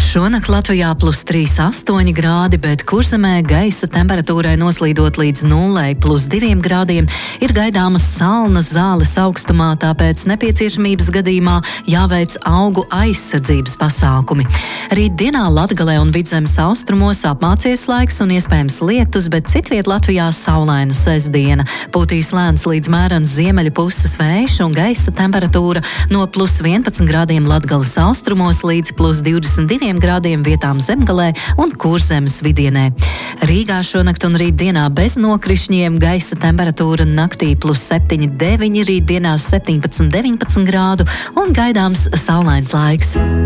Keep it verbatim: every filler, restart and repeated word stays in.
Šonakt Latvijā plus trīs astoņi grādi, bet Kurzemē gaisa temperatūrai noslīdot līdz nullei plus diviem grādiem ir gaidāmas salnas zāles augstumā, tāpēc nepieciešamības gadījumā jāveic augu aizsardzības pasākumi. Rīt dienā Latgalē un Vidzemes austrumos apmācies laiks un iespējams lietus, bet citviet Latvijā saulaina sestdiena. Pūtīs lēns līdz mērens ziemeļu puses vējš un gaisa temperatūra no plus vienpadsmit grādiem Latgales austrumos līdz plus divdesmit diviem grādiem vietām Zemgalē un Kurzemes vidienē. Rīgā šonakt un rīt dienā bez nokrišņiem, gaisa temperatūra naktī plus septiņi deviņi, rīt dienās septiņpadsmit deviņpadsmit grādu un gaidāms saulains laiks.